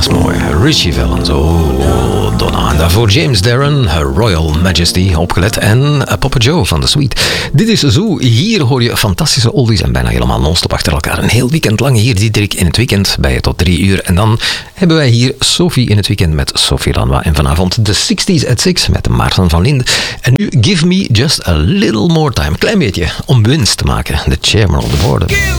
is mooi. Richie Valens, oh, Donna. En daarvoor James Darren, Her Royal Majesty, opgelet. En Papa Joe van The Sweet. Dit is Zoo. Hier hoor je fantastische oldies en bijna helemaal non-stop achter elkaar. Een heel weekend lang hier, Diederik in het weekend bij je tot 3 uur. En dan hebben wij hier Sophie in het weekend met Sophie Lanois. En vanavond de 60s at 6 met Maarten van Linde. En nu Give Me Just a Little More Time. Klein beetje om winst te maken. The Chairman of the Board.